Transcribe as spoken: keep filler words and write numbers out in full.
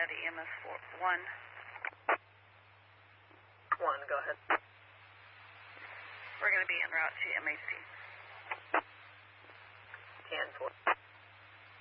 at E M S four, one. One, go ahead. We're going to be en route to M A C.